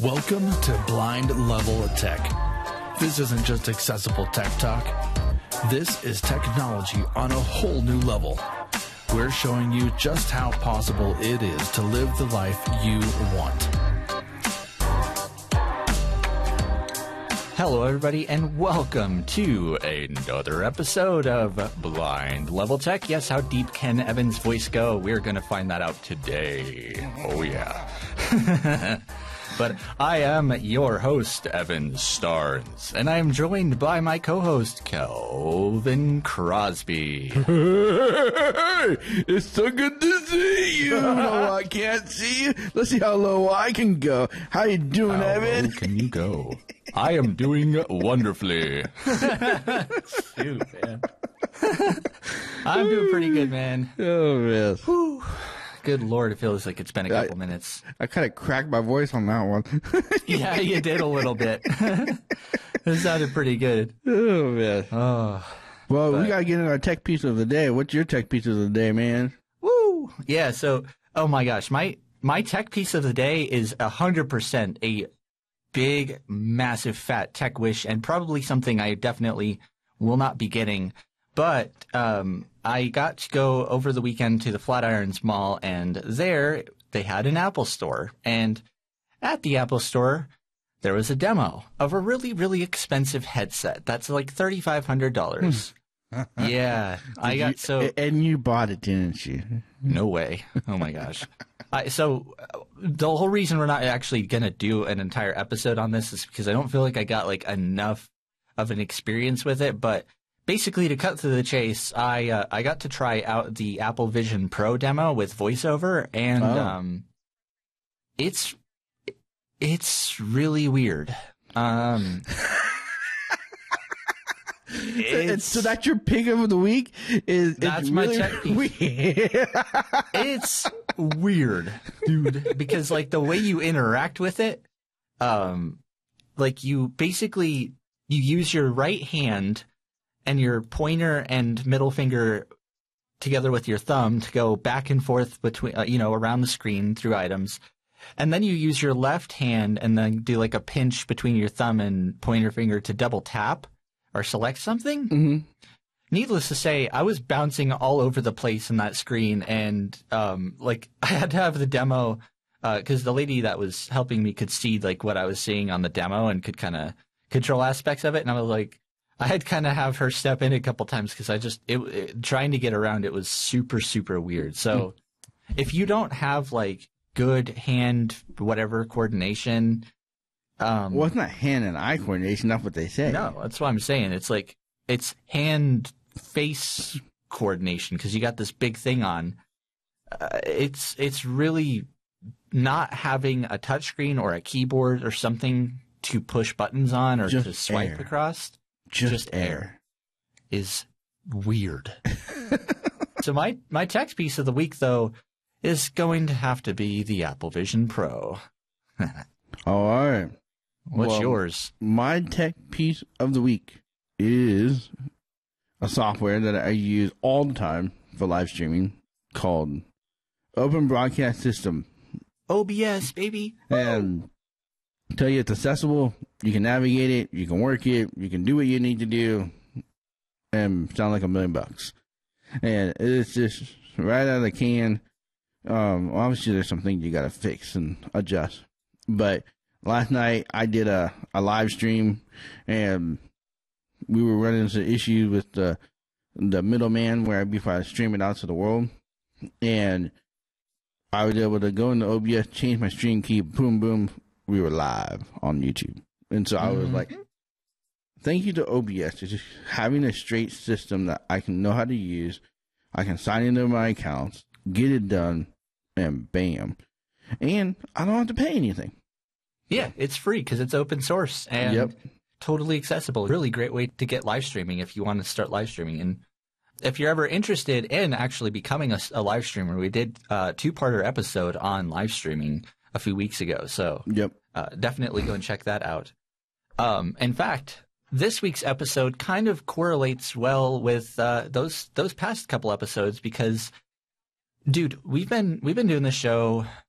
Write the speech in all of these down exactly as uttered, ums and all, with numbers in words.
Welcome to Blind Level Tech. This isn't just accessible tech talk. This is technology on a whole new level. We're showing you just how possible it is to live the life you want. Hello, everybody, and welcome to another episode of Blind Level Tech. Yes, how deep can Evan's voice go? We're going to find that out today. Oh, yeah. But I am your host, Evan Starnes, and I am joined by my co-host, Kelvin Crosby. Hey, it's so good to see you. No, I can't see you. Let's see how low I can go. How you doing, How Evan? low can you go? I am doing wonderfully. Shoot, man. I'm doing pretty good, man. Oh, yes. Whew. Good Lord, it feels like it's been a couple I, minutes. I kind of cracked my voice on that one. Yeah, you did a little bit. It sounded pretty good. Oh, man. Oh, Well, but- we got to get into our tech piece of the day. What's your tech piece of the day, man? woo! Yeah, so, oh my gosh, my my tech piece of the day is one hundred percent a big, massive, fat tech wish, and probably something I definitely will not be getting. But um, I got to go over the weekend to the Flatirons Mall, and there they had an Apple store. And at the Apple store, there was a demo of a really, really expensive headset. That's like three thousand five hundred dollars. Yeah, I Did got you- so And you bought it, didn't you? no way. Oh my gosh. I, so uh, the whole reason we're not actually going to do an entire episode on this is because I don't feel like I got like enough of an experience with it. But basically, to cut to the chase, I uh, I got to try out the Apple Vision Pro demo with VoiceOver, and Oh. um, it's it's really weird. Um, And it's, so that's your pick of the week? Is That's it's my really tech piece. weird. it's weird, dude, because like the way you interact with it, um, like you basically you use your right hand and your pointer and middle finger together with your thumb to go back and forth between, uh, you know, around the screen through items. And then you use your left hand and then do like a pinch between your thumb and pointer finger to double tap or select something. hmm Needless to say, I was bouncing all over the place in that screen, and um, like I had to have the demo because the lady that was helping me could see like what I was seeing on the demo and could kind of control aspects of it. And I was like, I had kind of have her step in a couple times because I just it, it, trying to get around it was super super weird. So if you don't have like good hand whatever coordination, um, Well, it's not hand and eye coordination. That's what they say. no, that's what I'm saying. It's like it's hand face coordination because you got this big thing on. Uh, it's it's really not having a touchscreen or a keyboard or something to push buttons on or Just to swipe air. across Just, just air. air. is weird. So my my tech piece of the week though is going to have to be the Apple Vision Pro. All right. What's Well, yours? My tech piece of the week is a software that I use all the time for live streaming called Open Broadcast System. O B S, baby. And tell you it's accessible. You can navigate it. You can work it. You can do what you need to do and sound like a million bucks. And it's just right out of the can. Um, obviously, there's some things you got to fix and adjust. But last night I did a, a live stream and we were running into issues with the the middleman where before I stream it out to the world. And I was able to go into O B S, change my stream key, boom, boom. We were live on YouTube. And so I was Mhm. like, thank you to O B S. It's just having a straight system that I can know how to use. I can sign into my accounts, get it done, and bam. And I don't have to pay anything. Yeah, it's free because it's open source and Yep. totally accessible. Really great way to get live streaming if you want to start live streaming. And if you're ever interested in actually becoming a, a live streamer, we did a two-parter episode on live streaming a few weeks ago. So Yep. uh, definitely go and check that out. Um, in fact, this week's episode kind of correlates well with uh, those those past couple episodes because, dude, we've been we've been doing this show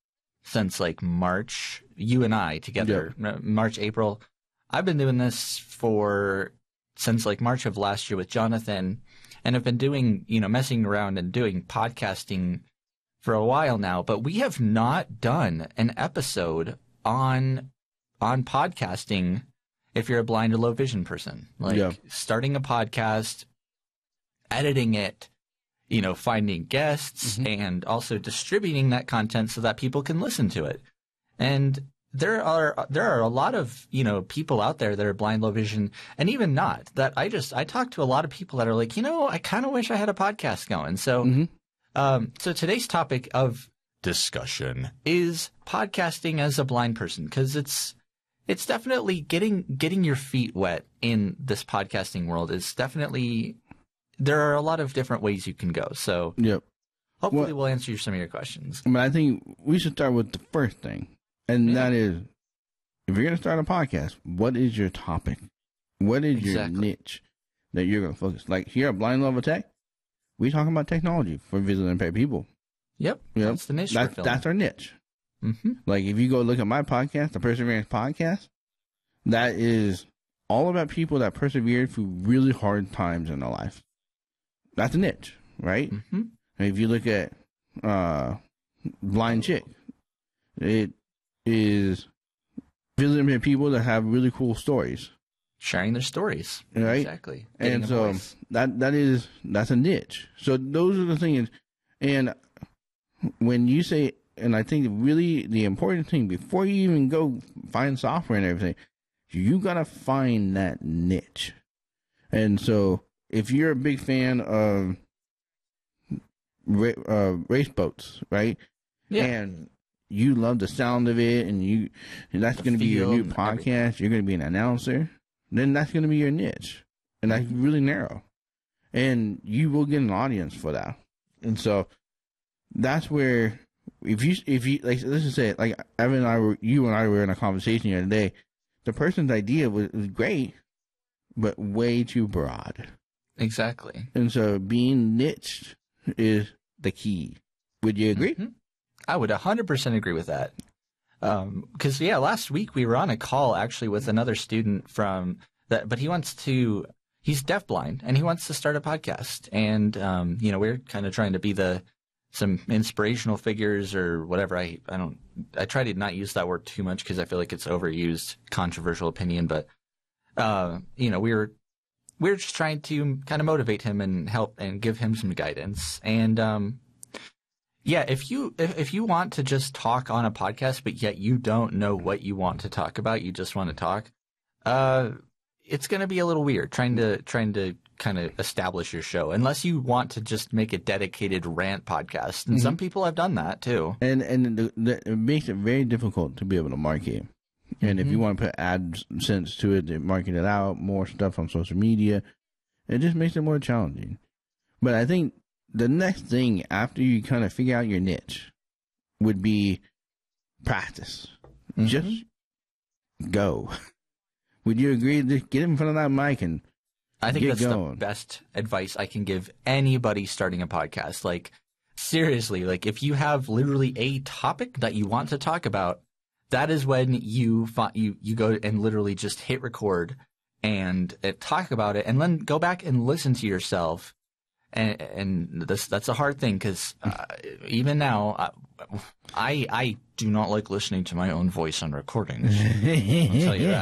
since like March, you and I together, yeah. March, April. I've been doing this for since like March of last year with Jonathan, and have been doing, you know, messing around and doing podcasting for a while now, but we have not done an episode on on podcasting if you're a blind or low vision person. Like yeah. starting a podcast, editing it, you know, finding guests, mm-hmm. and also distributing that content so that people can listen to it. And there are there are a lot of, you know, people out there that are blind, low vision, and even not, that I just I talk to a lot of people that are like, you know, I kind of wish I had a podcast going. So mm-hmm. um, so today's topic of discussion is podcasting as a blind person, because it's it's definitely getting getting your feet wet in this podcasting world is definitely there are a lot of different ways you can go. So yep. hopefully well, we'll answer some of your questions. I mean, I think we should start with the first thing. And yeah. that is, if you're going to start a podcast, what is your topic? What is exactly. your niche that you're going to focus? Like here at Blind Level Tech, we talk about technology for visually impaired people. Yep. You know, that's the niche. That's, that's our niche. Mm-hmm. Like if you go look at my podcast, the Perseverance Podcast, that is all about people that persevered through really hard times in their life. That's a niche, right? Mm-hmm. And if you look at uh, Blind Chick, it is visually impaired people that have really cool stories, sharing their stories, right? Exactly. Getting and so voice. that that is that's a niche. So those are the things. And when you say, and I think really the important thing before you even go find software and everything, you gotta find that niche. And so if you're a big fan of ra- uh, race boats, right? Yeah. And you love the sound of it, and you and that's going to be your new podcast. Everything. You're going to be an announcer. Then that's going to be your niche, and that's really narrow. And you will get an audience for that. And so that's where if you if you like let's just say it, like Evan and I were you and I were in a conversation the other day. The person's idea was, was great, but way too broad. Exactly. And so being niched is the key. Would you agree? Mm-hmm. I would one hundred percent agree with that. Because, um, yeah, last week we were on a call actually with another student from that, but he wants to, he's deafblind and he wants to start a podcast. And, um, you know, we're kind of trying to be the, some inspirational figures or whatever. I, I don't, I try to not use that word too much because I feel like it's overused, controversial opinion. But, uh, you know, we were, we were just trying to kind of motivate him and help and give him some guidance. And, um, yeah, if you if, if you want to just talk on a podcast, but yet you don't know what you want to talk about, you just want to talk, uh, it's going to be a little weird trying to trying to kind of establish your show, unless you want to just make a dedicated rant podcast. And mm-hmm. some people have done that too. And and the, the, it makes it very difficult to be able to market. And mm-hmm. if you want to put AdSense to it, to market it out, more stuff on social media, it just makes it more challenging. But I think the next thing after you kind of figure out your niche would be practice. Mm-hmm. Just go. Would you agree? Just get in front of that mic and I think get that's going. The best advice I can give anybody starting a podcast. Like, seriously, like if you have literally a topic that you want to talk about, that is when you find, you, you go and literally just hit record and uh, talk about it, and then go back and listen to yourself. And, and this, that's a hard thing because uh, even now, I I do not like listening to my own voice on recordings. I'll tell you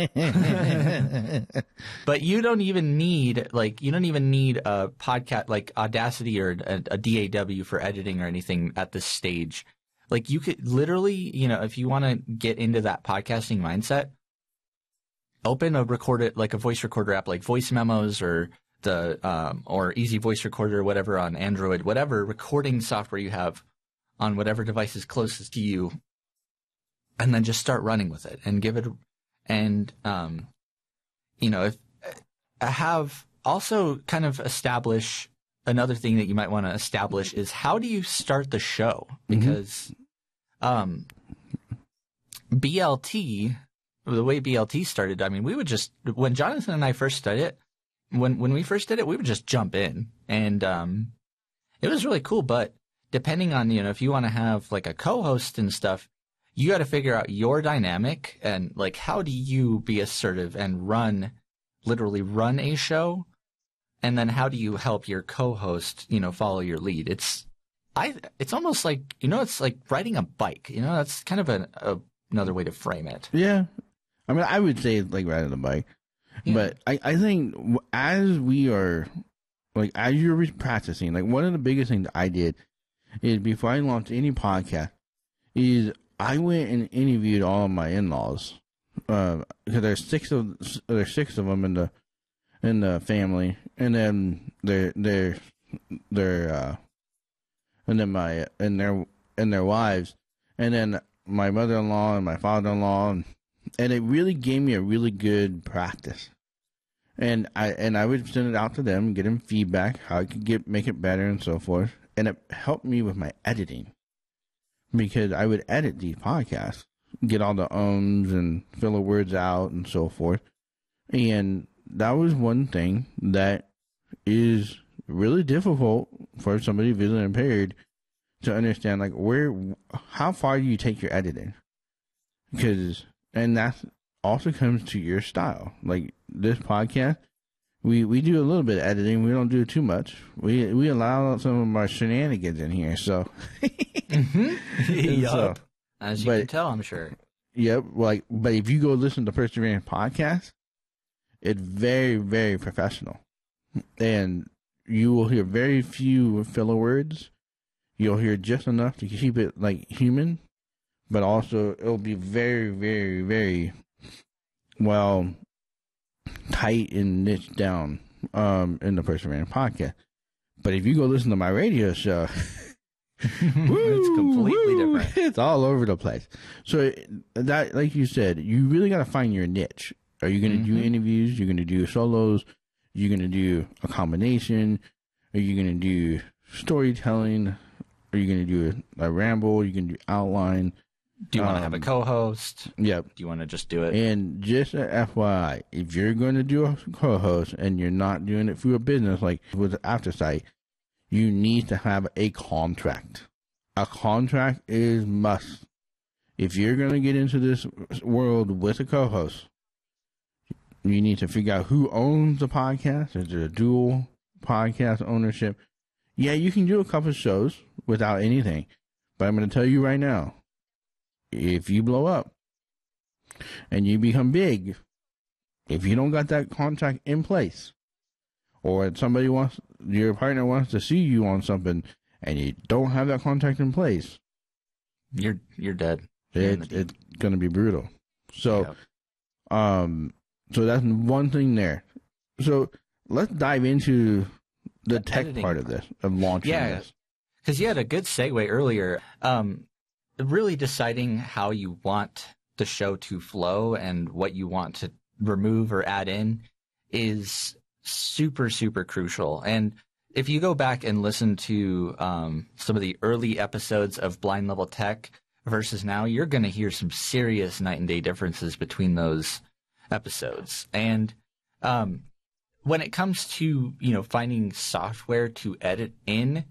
that. But you don't even need like you don't even need a podcast like Audacity or a, a D A W for editing or anything at this stage. Like you could literally, you know, if you want to get into that podcasting mindset, open a recorded like a voice recorder app like Voice Memos or the um, or Easy Voice Recorder, whatever on Android, whatever recording software you have on whatever device is closest to you, and then just start running with it and give it. And um, you know, if I have also kind of establish another thing that you might want to establish is how do you start the show, because mm-hmm. um, B L T, the way B L T started. I mean, we would just when Jonathan and I first started it. When when we first did it, we would just jump in, and um, it was really cool. But depending on, you know, if you want to have like a co-host and stuff, you got to figure out your dynamic and like how do you be assertive and run, literally run a show, and then how do you help your co-host, you know, follow your lead? It's I it's almost like, you know, it's like riding a bike. You know, that's kind of an, a, another way to frame it. Yeah, I mean, I would say like riding a bike, yeah. But I I think as we are like as you're practicing, like one of the biggest things I did is before I launched any podcast is I went and interviewed all of my in-laws because uh, there's six of there's six of them in the in the family, and then their their their uh, and then my and their and their wives, and then my mother-in-law and my father-in-law, and, and it really gave me a really good practice. And I and I would send it out to them, get them feedback, how I could get make it better and so forth. And it helped me with my editing because I would edit these podcasts, get all the ums and filler words out and so forth. And that was one thing that is really difficult for somebody visually impaired to understand, like where, how far do you take your editing? Because, and that also comes to your style. Like this podcast, we, we do a little bit of editing. We don't do too much. We we allow some of our shenanigans in here. So, mm-hmm. Yep. So, as you but, can tell, I'm sure. Yep. Like, but if you go listen to Perseverance podcast, it's very very professional, and you will hear very few filler words. You'll hear just enough to keep it like human, but also it'll be very very very well tight and niched down um, in the Perseverance podcast. But if you go listen to my radio show, woo, it's completely woo, different. It's all over the place. So that, like you said, you really got to find your niche. Are you going to mm-hmm. do interviews? You're going to do solos? You're going to do a combination? Are you going to do storytelling? Are you going to do a, a ramble? You can do outline? Do you want to um, have a co-host? Yep. Do you want to just do it? And just a F Y I, if you're going to do a co-host and you're not doing it through a business like with Aftersight, you need to have a contract. A contract is must. If you're going to get into this world with a co-host, you need to figure out who owns the podcast. Is it a dual podcast ownership? Yeah, you can do a couple of shows without anything. But I'm going to tell you right now, if you blow up and you become big, if you don't got that contract in place, or somebody wants, your partner wants to see you on something and you don't have that contract in place, you're you're dead. It, it's going to be brutal. So, yeah. um, so that's one thing there. So let's dive into the, the tech editing part of this, of launching yeah, this. Because you had a good segue earlier. Um, really deciding how you want the show to flow and what you want to remove or add in is super, super crucial. And if you go back and listen to um, some of the early episodes of Blind Level Tech versus now, you're going to hear some serious night and day differences between those episodes. And um, when it comes to, you know, finding software to edit in,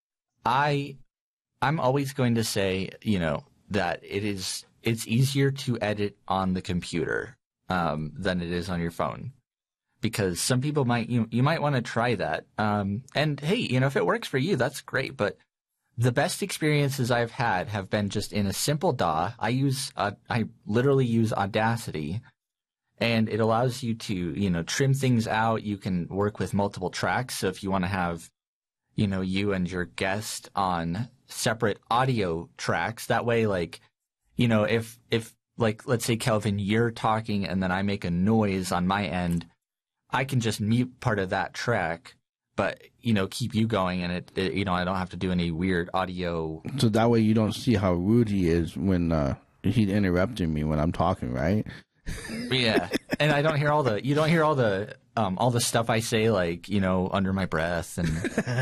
I I'm always going to say, you know, that it is it's easier to edit on the computer um, than it is on your phone, because some people might you you might want to try that. Um, and hey, you know, if it works for you, that's great. But the best experiences I've had have been just in a simple D A W. I use uh, I literally use Audacity, and it allows you to, you know, trim things out. You can work with multiple tracks. So if you want to have, you know, you and your guest on separate audio tracks, that way, like, you know, if if like, let's say, Kelvin, you're talking and then I make a noise on my end, I can just mute part of that track, but, you know, keep you going, and it, it you know, I don't have to do any weird audio. So that way you don't see how rude he is when uh, he's interrupting me when I'm talking, right? Yeah, and I don't hear all the you don't hear all the um all the stuff I say, like, you know, under my breath and.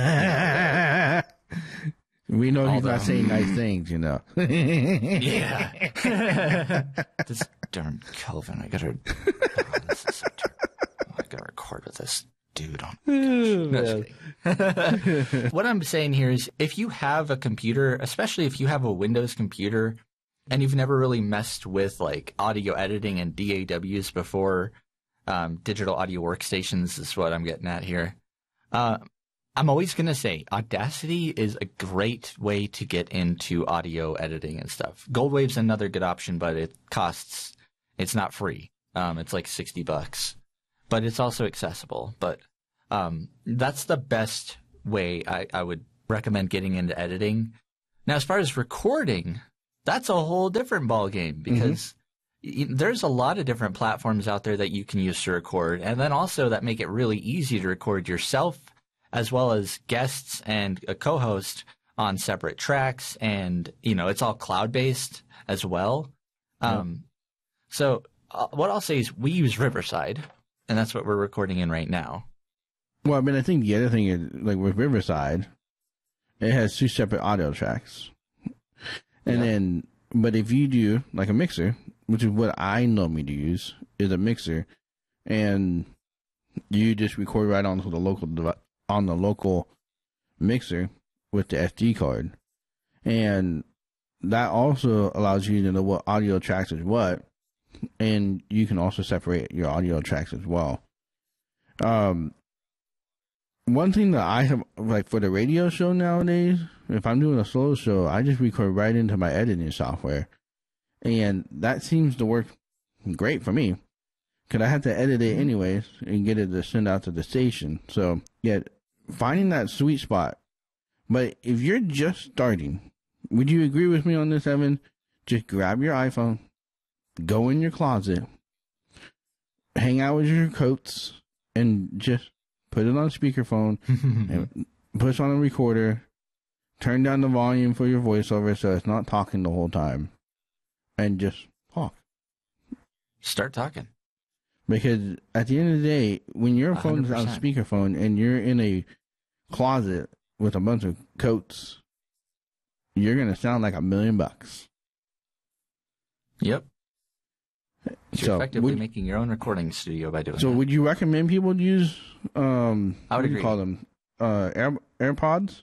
You know, we know he's not saying nice things, you know. Yeah. This darn Kelvin, I gotta. Oh, this is so terrible. I gotta record with this dude on. No, what I'm saying here is, if you have a computer, especially if you have a Windows computer, and you've never really messed with like audio editing and D A Ws before, um, digital audio workstations is what I'm getting at here. Uh, I'm always going to say Audacity is a great way to get into audio editing and stuff. Goldwave's another good option, but it costs, it's not free. Um, it's like sixty bucks, but it's also accessible. But um, that's the best way I, I would recommend getting into editing. Now, as far as recording, that's a whole different ballgame because mm-hmm. there's a lot of different platforms out there that you can use to record, and then also that make it really easy to record yourself as well as guests and a co-host on separate tracks. And, you know, it's all cloud-based as well. Yep. Um, so uh, what I'll say is we use Riverside, and that's what we're recording in right now. Well, I mean, I think the other thing is, like with Riverside, it has two separate audio tracks. And yeah. then, but if you do like a mixer, which is what I normally use, is a mixer, and you just record right onto the local device, on the local mixer with the S D card, and that also allows you to know what audio tracks is what, and you can also separate your audio tracks as well. Um, one thing that I have, like for the radio show nowadays, if I'm doing a solo show, I just record right into my editing software, and that seems to work great for me. Because I have to edit it anyways and get it to send out to the station. So, yeah, finding that sweet spot. But if you're just starting, would you agree with me on this, Evan? Just grab your iPhone, go in your closet, hang out with your coats, and just put it on speakerphone, and push on a recorder, turn down the volume for your voiceover so it's not talking the whole time, and just talk. Start talking. Because at the end of the day, when your phone is on speakerphone and you're in a closet with a bunch of coats, you're going to sound like a million bucks. Yep. You're so effectively would, making your own recording studio by doing so that. So would you recommend people use, um, I would what agree. do you call them, uh, Air, AirPods?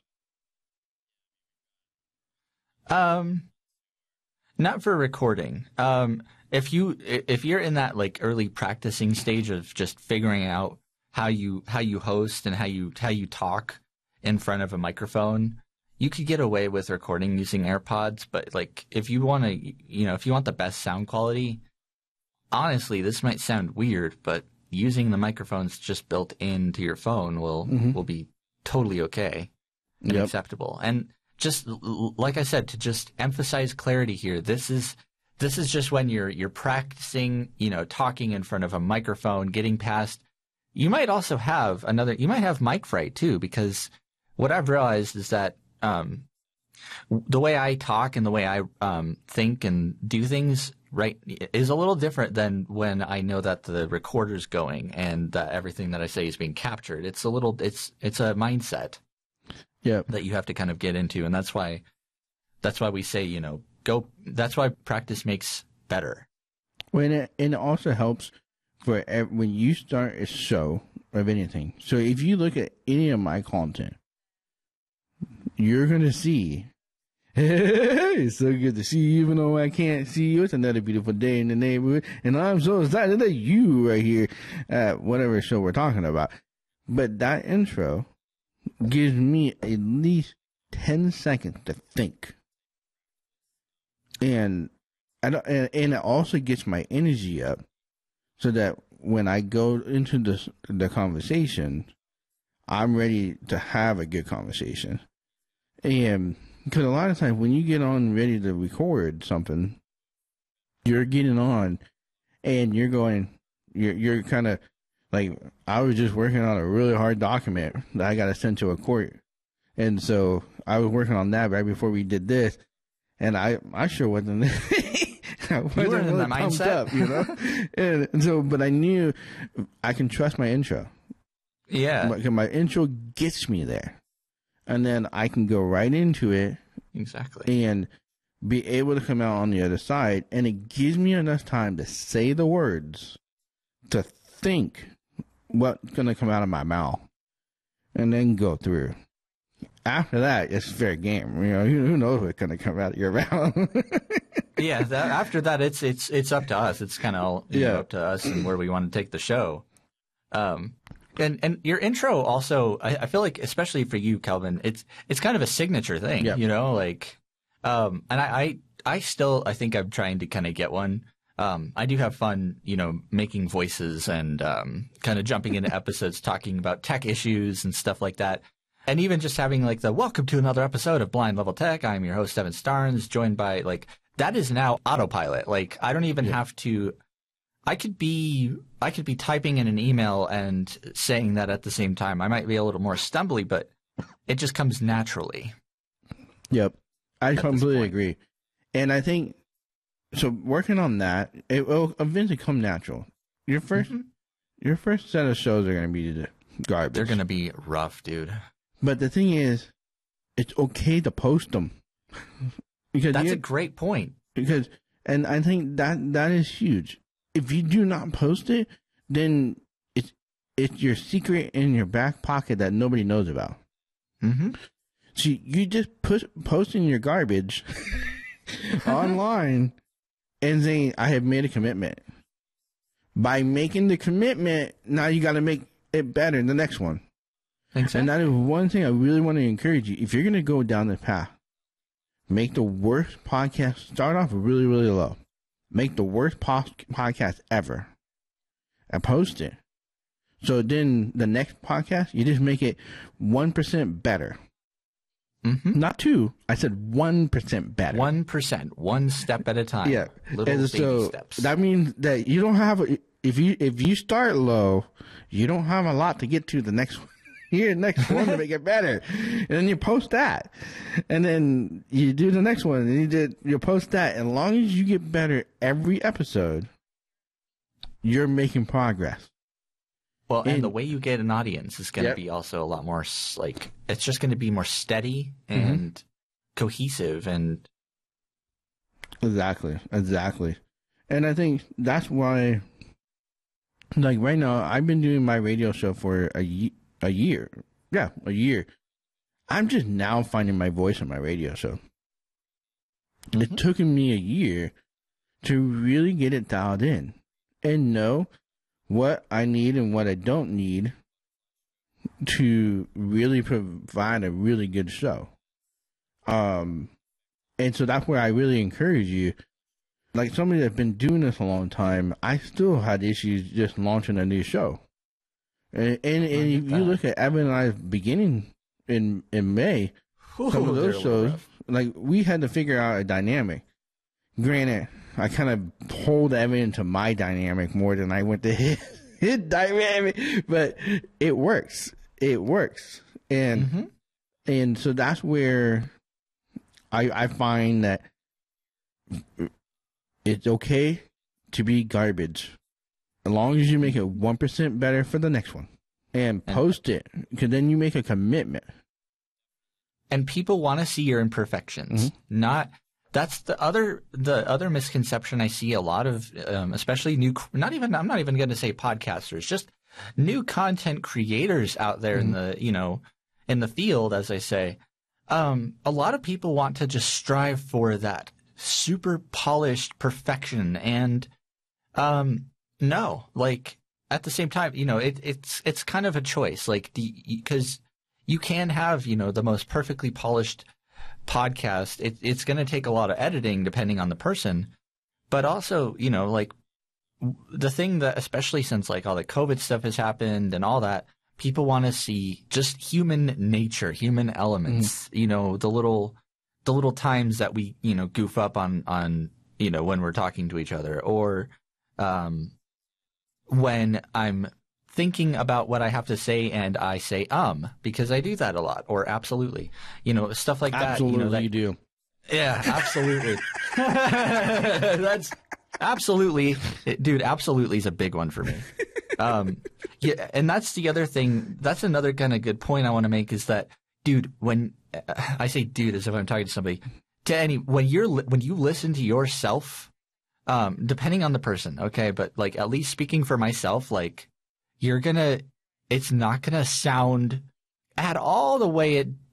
Um, not for recording. Um, If you if you're in that like early practicing stage of just figuring out how you how you host and how you how you talk in front of a microphone, you could get away with recording using AirPods. But like if you want to, you know, if you want the best sound quality, honestly, this might sound weird, but using the microphones just built into your phone will mm-hmm. will be totally okay and yep. acceptable. And just like I said, to just emphasize clarity here, this is. This is just when you're you're practicing, you know, talking in front of a microphone, getting past. You might also have another. You might have mic fright too, because what I've realized is that um, the way I talk and the way I um, think and do things right is a little different than when I know that the recorder's going and that everything that I say is being captured. It's a little. It's it's a mindset. Yeah. That you have to kind of get into, and that's why that's why we say, you know. Go. That's why practice makes better. Well, and it, and it also helps for every, when you start a show of anything. So if you look at any of my content, you're going to see, hey, it's so good to see you, even though I can't see you. It's another beautiful day in the neighborhood, and I'm so excited that you right here at whatever show we're talking about. But that intro gives me at least ten seconds to think. And I don't, and, and it also gets my energy up so that when I go into the the conversation, I'm ready to have a good conversation. And because a lot of times when you get on ready to record something, you're getting on and you're going, you're, you're kind of like, I was just working on a really hard document that I got to send to a court. And so I was working on that right before we did this. And I, I sure wasn't, I wasn't you were in really that mindset, up, you know. and, and so, but I knew I can trust my intro. Yeah, my, my intro gets me there, and then I can go right into it. Exactly, and be able to come out on the other side, and it gives me enough time to say the words, to think what's going to come out of my mouth, and then go through. After that, it's fair game. You know, who knows what's going to come out of your mouth. yeah, that, after that, it's it's it's up to us. It's kind of yeah. know, up to us and where we want to take the show. Um, and and your intro also, I, I feel like, especially for you, Kelvin, it's it's kind of a signature thing, yeah. you know, like, um, and I, I I still I think I'm trying to kind of get one. Um, I do have fun, you know, making voices and um, kind of jumping into episodes talking about tech issues and stuff like that. And even just having like the welcome to another episode of Blind Level Tech. I'm your host, Evan Starnes, joined by like that is now autopilot. Like I don't even yeah. have to. I could be I could be typing in an email and saying that at the same time. I might be a little more stumbly, but it just comes naturally. Yep, I completely agree. And I think so. Working on that, it will eventually come natural. Your first, mm-hmm. your first set of shows are going to be garbage. They're going to be rough, dude. But the thing is, it's okay to post them. because That's a great point. Because, and I think that that is huge. If you do not post it, then it's it's your secret in your back pocket that nobody knows about. Mm-hmm. So you just put posting your garbage online and saying, "I have made a commitment." By making the commitment, now you got to make it better in the next one. Exactly. And that is one thing I really want to encourage you. If you're going to go down the path, make the worst podcast, start off really, really low. Make the worst po- podcast ever and post it. So then the next podcast, you just make it one percent better. Mm-hmm. Not two. I said one percent better. one percent. One step at a time. Yeah. Little and baby so steps. That means that you don't have, a, if you if you start low, you don't have a lot to get to the next one. Here, next one to make it better. And then you post that. And then you do the next one. And you did you post that. And as long as you get better every episode, you're making progress. Well, and, and the way you get an audience is going to yep. be also a lot more, like, it's just going to be more steady and mm-hmm. cohesive and... Exactly. Exactly. And I think that's why, like, right now, I've been doing my radio show for a year. A year. Yeah, a year. I'm just now finding my voice on my radio show. Mm-hmm. It took me a year to really get it dialed in and know what I need and what I don't need to really provide a really good show. Um, and so that's where I really encourage you. Like somebody that's been doing this a long time, I still had issues just launching a new show. And, and, and if you look at Evan and I's beginning in in May, Ooh, some of those shows, like we had to figure out a dynamic. Granted, I kind of pulled Evan into my dynamic more than I went to his, his dynamic, but it works. It works, and mm-hmm. and so that's where I I find that it's okay to be garbage. As long as you make it one percent better for the next one and post it, because then you make a commitment. And people want to see your imperfections. Mm-hmm. Not that's the other the other misconception I see a lot of, um, especially new. Not even I'm not even going to say podcasters, just new content creators out there mm-hmm. in the you know in the field, as I say. Um, a lot of people want to just strive for that super polished perfection, and um. No, like at the same time, you know, it, it's it's kind of a choice, like the because you can have you know the most perfectly polished podcast. It, it's going to take a lot of editing depending on the person, but also you know like the thing that especially since like all the COVID stuff has happened and all that, people want to see just human nature, human elements. Mm-hmm. You know the little the little times that we you know goof up on on you know when we're talking to each other or. Um, when I'm thinking about what I have to say and I say um because I do that a lot or absolutely you know stuff like that absolutely you know that, you do yeah absolutely that's absolutely dude absolutely is a big one for me um yeah and that's the other thing that's another kind of good point I want to make is that dude when uh, I say dude as if I'm talking to somebody to any when you're when you listen to yourself Um, depending on the person, okay, but like at least speaking for myself, like you're gonna, it's not gonna sound at all the way it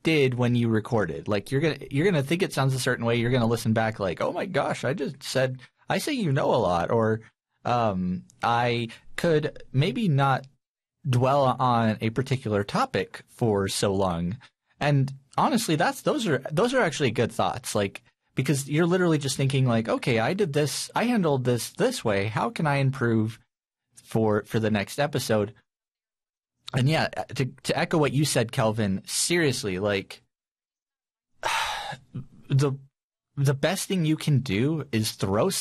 did when you recorded. Like you're gonna you're gonna think it sounds a certain way. You're gonna listen back like, oh my gosh, I just said I say you know a lot, or um, I could maybe not dwell on a particular topic for so long. And honestly, that's those are those are actually good thoughts. Like because you're literally just thinking like, okay, I did this, I handled this this way. How can I improve for for the next episode? And yeah, to to echo what you said, Kelvin, seriously, like the the best thing you can do is throw